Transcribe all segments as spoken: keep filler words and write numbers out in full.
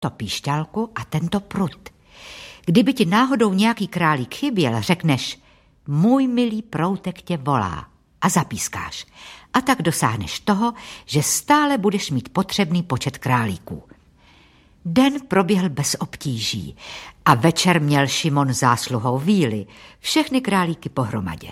to píšťalku a tento prut. Kdyby ti náhodou nějaký králík chyběl, řekneš, můj milý proutek tě volá a zapískáš. A tak dosáhneš toho, že stále budeš mít potřebný počet králíků. Den proběhl bez obtíží a večer měl Šimon zásluhou víly, všechny králíky pohromadě.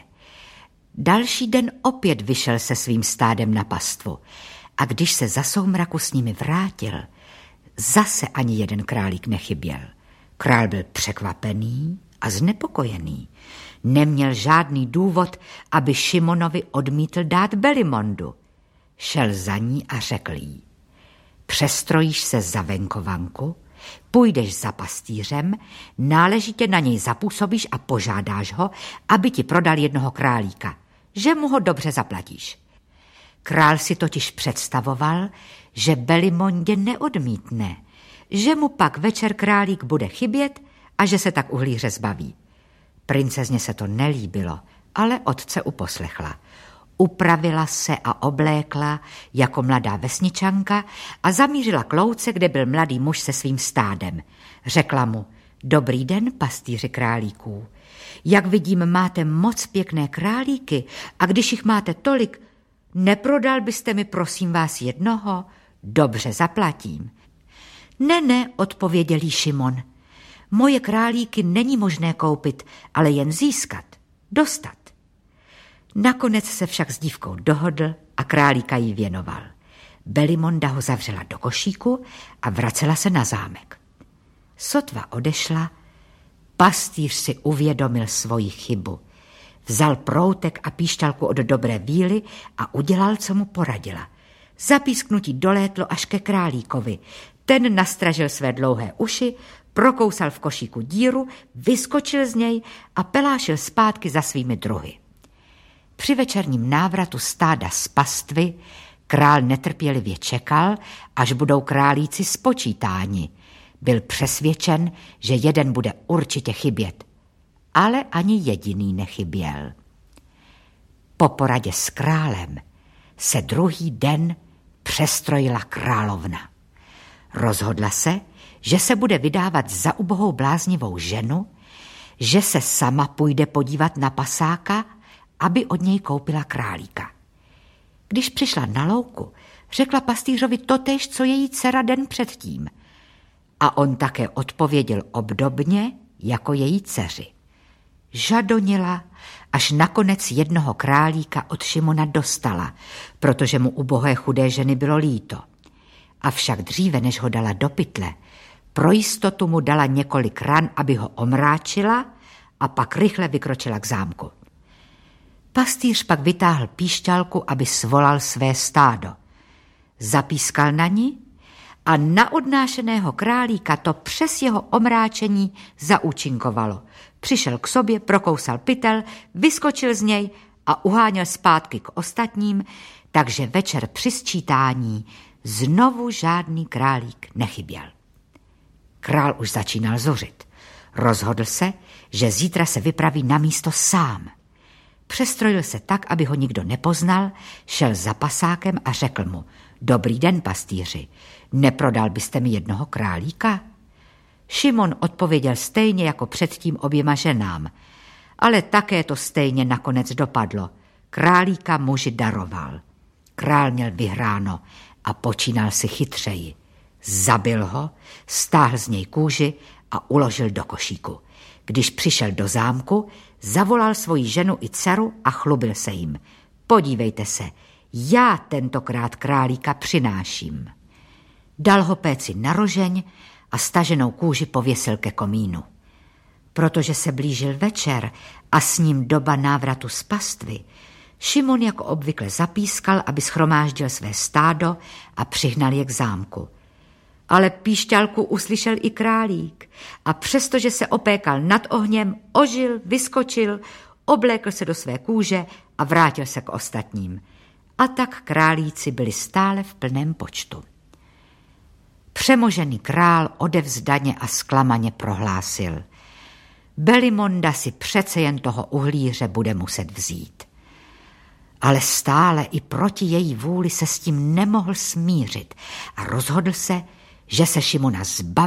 Další den opět vyšel se svým stádem na pastvu a když se za soumraku s nimi vrátil, zase ani jeden králík nechyběl. Král byl překvapený a znepokojený. Neměl žádný důvod, aby Šimonovi odmítl dát Belimondu. Šel za ní a řekl jí, přestrojíš se za venkovanku, půjdeš za pastýřem, náležitě na něj zapůsobíš a požádáš ho, aby ti prodal jednoho králíka, že mu ho dobře zaplatíš. Král si totiž představoval, že Belimondě neodmítne, že mu pak večer králík bude chybět a že se tak uhlíře zbaví. Princezně se to nelíbilo, ale otce uposlechla. Upravila se a oblékla jako mladá vesničanka a zamířila k louce, kde byl mladý muž se svým stádem. Řekla mu, dobrý den, pastýři králíků. Jak vidím, máte moc pěkné králíky a když jich máte tolik, neprodal byste mi, prosím vás, jednoho? Dobře zaplatím. Ne, ne, odpověděl jí Šimon. Moje králíky není možné koupit, ale jen získat, dostat. Nakonec se však s dívkou dohodl a králíka jí věnoval. Belimonda ho zavřela do košíku a vracela se na zámek. Sotva odešla, pastýř si uvědomil svoji chybu. Vzal proutek a píšťalku od dobré víly a udělal, co mu poradila. Zapísknutí dolétlo až ke králíkovi. Ten nastražil své dlouhé uši, prokousal v košíku díru, vyskočil z něj a pelášil zpátky za svými druhy. Při večerním návratu stáda z pastvy král netrpělivě čekal, až budou králíci spočítáni. Byl přesvědčen, že jeden bude určitě chybět, ale ani jediný nechyběl. Po poradě s králem se druhý den přestrojila královna. Rozhodla se, že se bude vydávat za ubohou bláznivou ženu, že se sama půjde podívat na pasáka, aby od něj koupila králíka. Když přišla na louku, řekla pastýřovi totéž, co její dcera den předtím. A on také odpověděl obdobně jako její dceři. Žadonila, až nakonec jednoho králíka od Šimona dostala, protože mu ubohé chudé ženy bylo líto. Avšak dříve, než ho dala do pytle, pro jistotu mu dala několik ran, aby ho omráčila a pak rychle vykročila k zámku. Pastýř pak vytáhl píšťalku, aby svolal své stádo. Zapískal na ní a na odnášeného králíka to přes jeho omráčení zaúčinkovalo. Přišel k sobě, prokousal pytel, vyskočil z něj a uháněl zpátky k ostatním, takže večer při sčítání znovu žádný králík nechyběl. Král už začínal zuřit. Rozhodl se, že zítra se vypraví na místo sám. Přestrojil se tak, aby ho nikdo nepoznal, šel za pasákem a řekl mu, dobrý den, pastýři, neprodal byste mi jednoho králíka? Šimon odpověděl stejně jako předtím oběma ženám, ale také to stejně nakonec dopadlo. Králíka muži daroval. Král měl vyhráno a počínal si chytřeji. Zabil ho, stáhl z něj kůži a uložil do košíku. Když přišel do zámku, zavolal svoji ženu i dceru a chlubil se jim. Podívejte se, já tentokrát králíka přináším. Dal ho péci na rožeň a staženou kůži pověsil ke komínu. Protože se blížil večer a s ním doba návratu z pastvy, Šimon jako obvykle zapískal, aby shromáždil své stádo a přihnal je k zámku. Ale píšťalku uslyšel i králík a přestože se opékal nad ohněm, ožil, vyskočil, oblékl se do své kůže a vrátil se k ostatním. A tak králíci byli stále v plném počtu. Přemožený král odevzdaně a zklamaně prohlásil. Belimonda si přece jen toho uhlíře bude muset vzít. Ale stále i proti její vůli se s tím nemohl smířit a rozhodl se, že se Šimona zbavil